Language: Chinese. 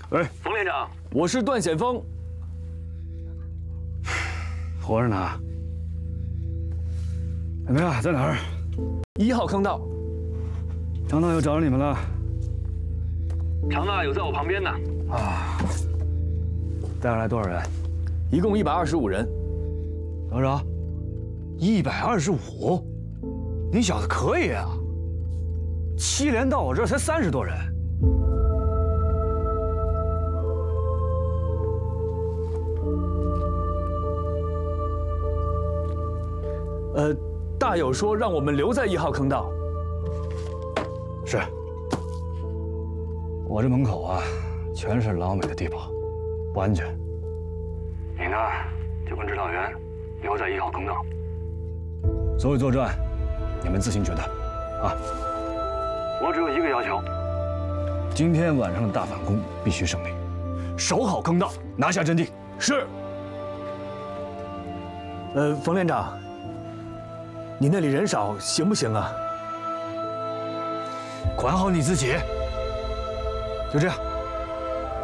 喂， 冯连长， 我是段显峰， 活着呢。怎么样，在哪儿 1号坑道。 常大又找着你们了。 常大有在我旁边呢。 啊，带上来多少人？ 一共125人。 多少？125。你小子可以啊！7连到我这儿才30多人。 大友说让我们留在1号坑道。 是。我这门口啊，全是老美的地堡，不安全。 你呢，就跟指导员留在1号坑道。 所有作战，你们自行决断，啊！ 我只有一个要求， 今天晚上的大反攻必须胜利，守好坑道，拿下阵地。 是。冯连长，你那里人少行不行啊？ 管好你自己。就这样。